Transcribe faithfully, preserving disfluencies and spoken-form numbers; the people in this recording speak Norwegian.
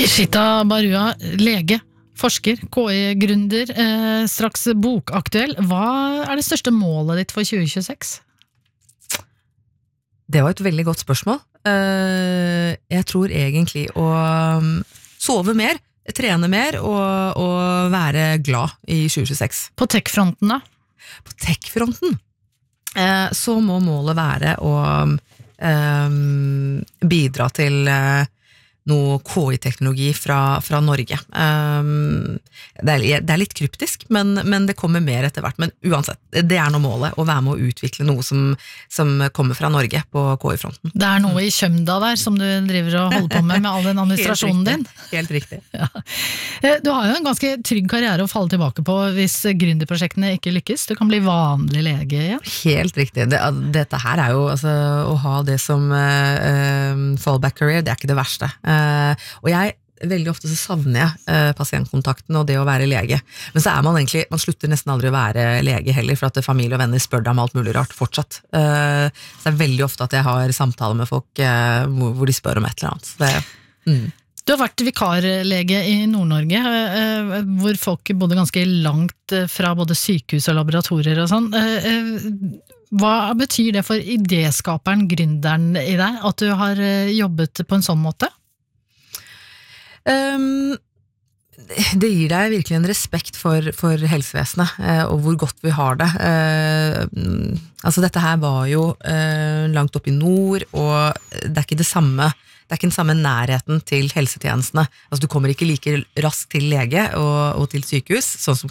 Ishita Barua, lege, forsker, K I-gründer, eh, straks bokaktuell. Hva er det største målet ditt for tjue tjueseks? Det var et veldig godt spørsmål. Uh, jeg tror egentlig å um, sove mer, trene mer og, og være glad i tjue tjueseks. På tech-fronten da? På tech-fronten uh, så må målet være å um, bidra til uh, noe K I-teknologi fra, fra Norge. Um, det, er, det er litt kryptisk, men, men det kommer mer etter hvert. Men uansett, det er noe målet, å være med å utvikle noe som, som kommer fra Norge på K I-fronten. Det er noe i Kjømda der som du driver og holder på med med all den administrasjonen din. Helt riktig. Ja. Du har jo en ganske trygg karriere å falle tilbake på hvis gründerprosjektene ikke lykkes. Du kan bli vanlig lege igjen. Helt riktig. Det, dette her er jo, altså, å ha det som uh, fallback career, det er ikke det verste. Uh, og jeg, veldig ofte så savner jeg uh, pasientkontakten og det å være lege. Men så er man egentlig, man slutter nesten aldri å være lege heller, for at familie og venner spør deg om alt mulig rart fortsatt. Uh, så det er veldig ofte at jeg har samtaler med folk uh, hvor, hvor de spør om et eller annet. Så det, mm. Du har vært vikarlege i Nord-Norge, uh, hvor folk bodde ganske langt fra både sykehus og laboratorier og sånn. Uh, uh, hva betyr det for idéskaperen, gründeren i deg, at du har jobbet på en sånn måte? Um, det gir deg virkelig en respekt for, for helsevesenet uh, og hvor godt vi har det. Uh, altså dette her var jo uh, langt oppe i nord, og det er ikke det samme, det er ikke den samme nærheten til helsetjenestene. Altså du kommer ikke like raskt til lege og, og til sykehus, sånn som